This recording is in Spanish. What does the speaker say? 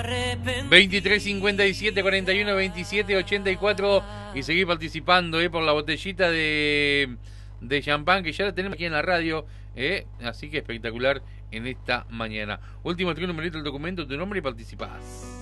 23 57 41 27 84 y seguir participando por la botellita de champán que ya la tenemos aquí en la radio, así que espectacular en esta mañana. Último numerito del documento, tu nombre y participás.